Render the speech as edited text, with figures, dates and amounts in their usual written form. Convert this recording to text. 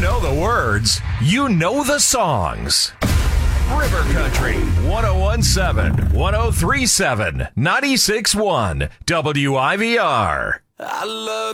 know the words, you know the songs. River Country 1017, 1037, 96.1 WIVR. I love